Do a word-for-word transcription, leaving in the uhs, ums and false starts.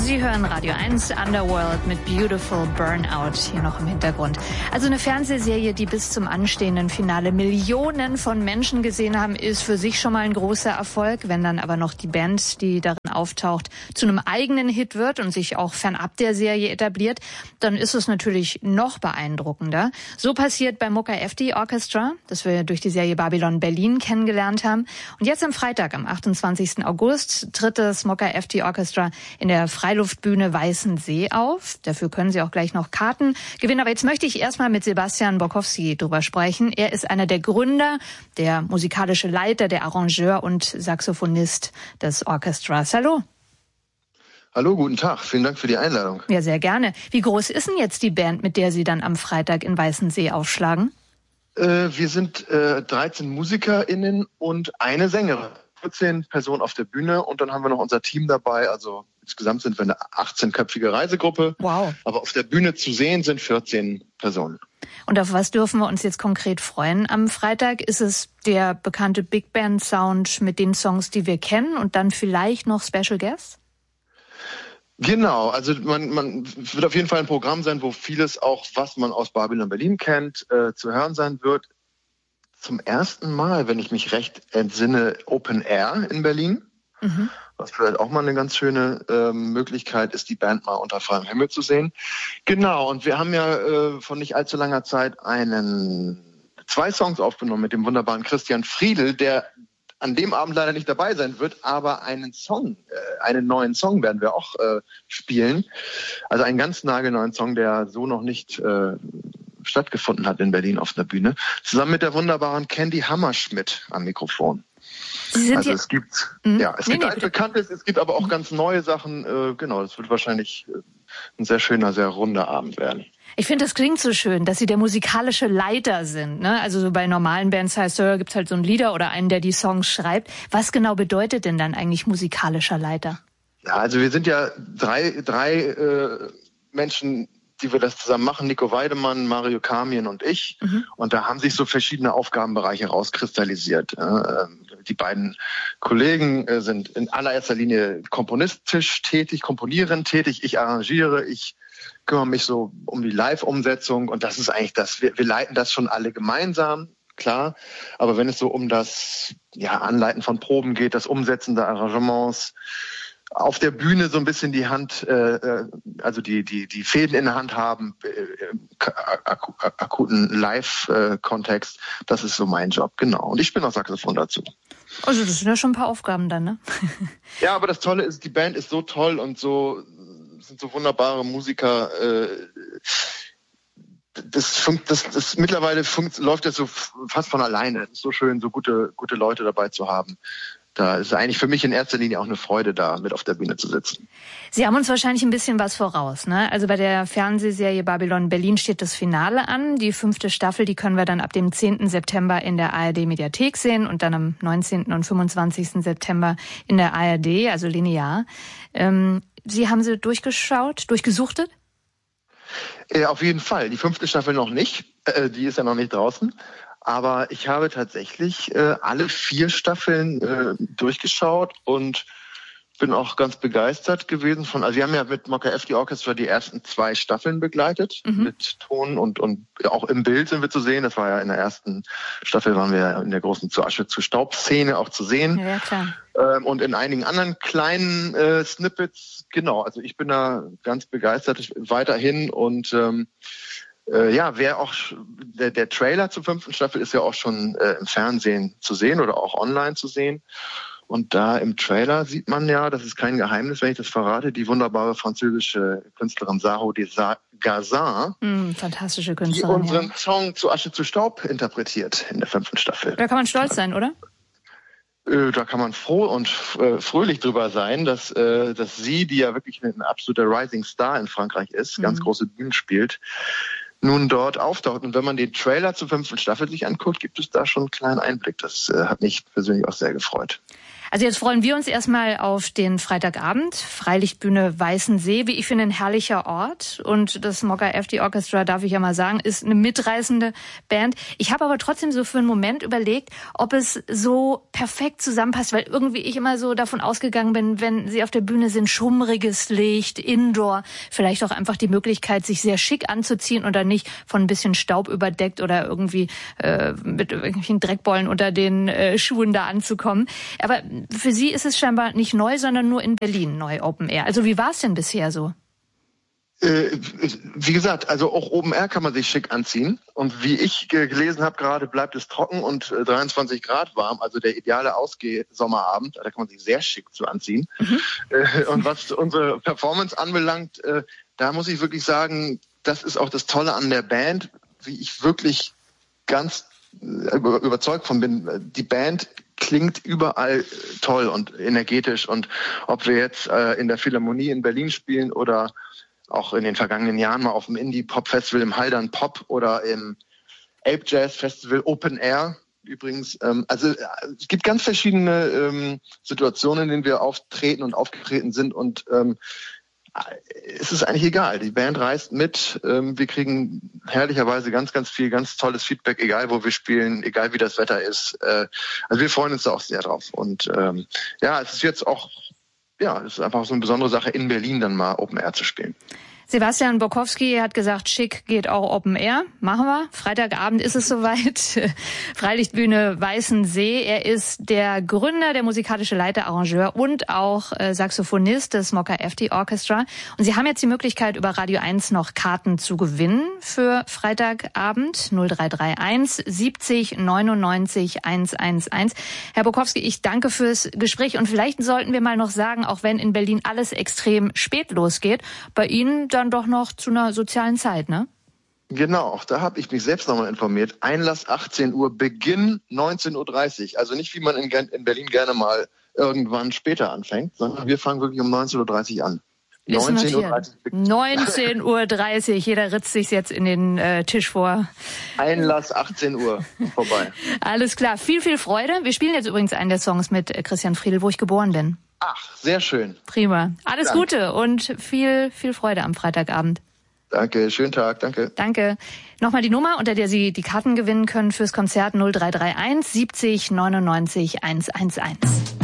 Sie hören Radio eins Underworld mit Beautiful Burnout hier noch im Hintergrund. Also eine Fernsehserie, die bis zum anstehenden Finale Millionen von Menschen gesehen haben, ist für sich schon mal ein großer Erfolg. Wenn dann aber noch die Band, die darin auftaucht, zu einem eigenen Hit wird und sich auch fernab der Serie etabliert, dann ist es natürlich noch beeindruckender. So passiert beim Mokka F D Orchestra, das wir durch die Serie Babylon Berlin kennengelernt haben. Und jetzt am Freitag, am achtundzwanzigsten August, tritt das Mokka F D Orchestra in der Freiluftbühne Weißensee auf. Dafür können Sie auch gleich noch Karten gewinnen. Aber jetzt möchte ich erstmal mit Sebastian Borkowski drüber sprechen. Er ist einer der Gründer, der musikalische Leiter, der Arrangeur und Saxophonist des Orchestras. Hallo. Hallo, guten Tag. Vielen Dank für die Einladung. Ja, sehr gerne. Wie groß ist denn jetzt die Band, mit der Sie dann am Freitag in Weißensee aufschlagen? Äh, wir sind äh, dreizehn MusikerInnen und eine Sängerin. vierzehn Personen auf der Bühne und dann haben wir noch unser Team dabei. Also insgesamt sind wir eine achtzehnköpfige Reisegruppe. Wow. Aber auf der Bühne zu sehen sind vierzehn Personen. Und auf was dürfen wir uns jetzt konkret freuen am Freitag? Ist es der bekannte Big Band Sound mit den Songs, die wir kennen und dann vielleicht noch Special Guests? Genau, also man, man wird auf jeden Fall ein Programm sein, wo vieles auch, was man aus Babylon Berlin kennt, äh, zu hören sein wird. Zum ersten Mal, wenn ich mich recht entsinne, Open Air in Berlin. Mhm. Was vielleicht auch mal eine ganz schöne äh, Möglichkeit ist, die Band mal unter freiem Himmel zu sehen. Genau, und wir haben ja äh, von nicht allzu langer Zeit einen zwei Songs aufgenommen mit dem wunderbaren Christian Friedl, der an dem Abend leider nicht dabei sein wird, aber einen Song, äh, einen neuen Song werden wir auch äh, spielen. Also einen ganz nagelneuen Song, der so noch nicht äh, stattgefunden hat in Berlin auf einer Bühne, zusammen mit der wunderbaren Candy Hammerschmidt am Mikrofon. Also es gibt, mhm. ja, es nee, gibt nee, altbekanntes, es gibt aber auch ganz neue Sachen. Äh, genau, das wird wahrscheinlich äh, ein sehr schöner, sehr runder Abend werden. Ich finde, das klingt so schön, dass Sie der musikalische Leiter sind. Ne? Also so bei normalen Bands heißt es, gibt es halt so einen Leader oder einen, der die Songs schreibt. Was genau bedeutet denn dann eigentlich musikalischer Leiter? Ja, also wir sind ja drei, drei äh, Menschen, die wir das zusammen machen, Nico Weidemann, Mario Kamien und ich. Mhm. Und da haben sich so verschiedene Aufgabenbereiche rauskristallisiert. Die beiden Kollegen sind in allererster Linie komponistisch tätig, komponieren tätig. Ich arrangiere, ich kümmere mich so um die Live-Umsetzung. Und das ist eigentlich das, wir, wir leiten das schon alle gemeinsam, klar. Aber wenn es so um das ja, Anleiten von Proben geht, das Umsetzen der Arrangements, auf der Bühne so ein bisschen die Hand, äh, also die die die Fäden in der Hand haben, äh, im ak- akuten Live-Kontext, das ist so mein Job, genau. Und ich bin auch Saxophon dazu. Also das sind ja schon ein paar Aufgaben dann, ne? Ja, aber das Tolle ist, die Band ist so toll und so sind so wunderbare Musiker. Äh, das, das, das mittlerweile funkt, läuft das so fast von alleine. Es ist so schön, so gute gute Leute dabei zu haben. Da ist eigentlich für mich in erster Linie auch eine Freude, da mit auf der Bühne zu sitzen. Sie haben uns wahrscheinlich ein bisschen was voraus, ne? Also bei der Fernsehserie Babylon Berlin steht das Finale an. Die fünfte Staffel, die können wir dann ab dem zehnten September in der A R D-Mediathek sehen und dann am neunzehnten und fünfundzwanzigsten September in der A R D, also linear. Ähm, Sie haben sie durchgeschaut, durchgesuchtet? Äh, auf jeden Fall. Die fünfte Staffel noch nicht. Äh, die ist ja noch nicht draußen. Aber ich habe tatsächlich äh, alle vier Staffeln äh, durchgeschaut und bin auch ganz begeistert gewesen von. Also wir haben ja mit Mokka F D Orchestra die ersten zwei Staffeln begleitet, mhm. mit Ton und und auch im Bild sind wir zu sehen. Das war ja in der ersten Staffel waren wir in der großen Zu Asche zu Staub Szene auch zu sehen. Ja, ja, klar. Ähm, und in einigen anderen kleinen äh, Snippets. Genau, also ich bin da ganz begeistert ich, weiterhin und ähm, Äh, ja, wer auch der, der Trailer zur fünften Staffel ist ja auch schon äh, im Fernsehen zu sehen oder auch online zu sehen. Und da im Trailer sieht man ja, das ist kein Geheimnis, wenn ich das verrate, die wunderbare französische Künstlerin Saho Gazin, mm, fantastische Künstlerin, die unseren ja. Song Zu Asche zu Staub interpretiert in der fünften Staffel. Da kann man stolz sein, oder? Äh, da kann man froh und äh, fröhlich drüber sein, dass, äh, dass sie, die ja wirklich ein absoluter Rising Star in Frankreich ist, mm. ganz große Bühnen spielt, nun dort auftaucht. Und wenn man den Trailer zur fünften Staffel sich anguckt, gibt es da schon einen kleinen Einblick. Das äh, hat mich persönlich auch sehr gefreut. Also jetzt freuen wir uns erstmal auf den Freitagabend. Freilichtbühne Weißensee, wie ich finde, ein herrlicher Ort. Und das Smokka F D Orchestra, darf ich ja mal sagen, ist eine mitreißende Band. Ich habe aber trotzdem so für einen Moment überlegt, ob es so perfekt zusammenpasst, weil irgendwie ich immer so davon ausgegangen bin, wenn sie auf der Bühne sind, schummriges Licht, Indoor, vielleicht auch einfach die Möglichkeit, sich sehr schick anzuziehen oder nicht von ein bisschen Staub überdeckt oder irgendwie äh, mit irgendwelchen Dreckbollen unter den äh, Schuhen da anzukommen. Aber für Sie ist es scheinbar nicht neu, sondern nur in Berlin neu Open Air. Also wie war es denn bisher so? Äh, wie gesagt, also auch Open Air kann man sich schick anziehen. Und wie ich gelesen habe, gerade bleibt es trocken und äh, dreiundzwanzig Grad warm. Also der ideale Ausgeh-Sommerabend. Da kann man sich sehr schick zu anziehen. Mhm. Äh, und was unsere Performance anbelangt, äh, da muss ich wirklich sagen, das ist auch das Tolle an der Band, wie ich wirklich ganz äh, überzeugt von bin. Die Band klingt überall toll und energetisch. Und ob wir jetzt äh, in der Philharmonie in Berlin spielen oder auch in den vergangenen Jahren mal auf dem Indie-Pop-Festival im Haldern Pop oder im Ape Jazz Festival Open Air übrigens. Ähm, also es gibt ganz verschiedene ähm, Situationen, in denen wir auftreten und aufgetreten sind und ähm, es ist eigentlich egal. Die Band reist mit. Ähm, wir kriegen herrlicherweise ganz, ganz viel, ganz tolles Feedback, egal wo wir spielen, egal wie das Wetter ist. Äh, also wir freuen uns da auch sehr drauf. Und ähm, ja, es ist jetzt auch, ja, es ist einfach so eine besondere Sache, in Berlin dann mal Open Air zu spielen. Sebastian Borkowski hat gesagt, schick geht auch Open Air. Machen wir. Freitagabend ist es soweit. Freilichtbühne Weißensee. Er ist der Gründer, der musikalische Leiter, Arrangeur und auch äh, Saxophonist des Smokka F D Orchestra. Und Sie haben jetzt die Möglichkeit, über Radio eins noch Karten zu gewinnen für Freitagabend. null drei drei eins siebzig neunundneunzig hundertelf. Herr Borkowski, ich danke fürs Gespräch. Und vielleicht sollten wir mal noch sagen, auch wenn in Berlin alles extrem spät losgeht, bei Ihnen dann doch noch zu einer sozialen Zeit, ne? Genau, da habe ich mich selbst nochmal informiert. Einlass achtzehn Uhr, Beginn neunzehn Uhr dreißig. Also nicht, wie man in, in Berlin gerne mal irgendwann später anfängt, sondern wir fangen wirklich um neunzehn Uhr dreißig an. neunzehn Uhr dreißig. neunzehn Uhr dreißig. Jeder ritzt sich jetzt in den äh, Tisch vor. Einlass achtzehn Uhr. Vorbei. Alles klar. Viel, viel Freude. Wir spielen jetzt übrigens einen der Songs mit Christian Friedl, wo ich geboren bin. Ach, sehr schön. Prima. Alles Dank. Gute und viel, viel Freude am Freitagabend. Danke, schönen Tag, danke. Danke. Nochmal die Nummer, unter der Sie die Karten gewinnen können fürs Konzert null drei drei eins siebzig neunundneunzig hundertelf.